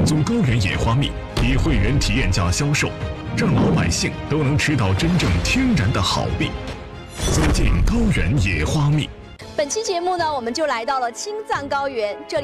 正宗高原野花蜜以会员体验价销售，让老百姓都能吃到真正天然的好蜜。走进高原野花蜜。 本期节目呢，我们就来到了青藏高原，这里